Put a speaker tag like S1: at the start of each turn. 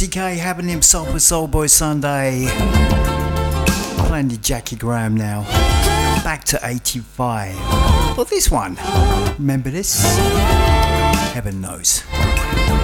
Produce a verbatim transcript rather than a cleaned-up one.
S1: K having himself a Soul Boy Sunday. Playing the Jackie Graham now. Back to eighty-five. Well, this one. Remember this? Heaven knows.